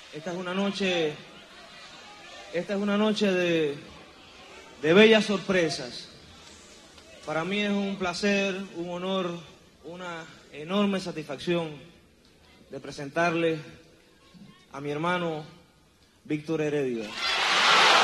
Esta es una noche de bellas sorpresas. Para mí es un placer, un honor, una enorme satisfacción de presentarle a mi hermano Víctor Heredia.